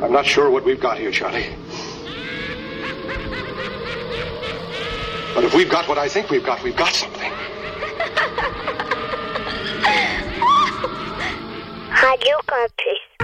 I'm not sure what we've got here, Charlie. But if we've got what I think we've got something. Radio Campus.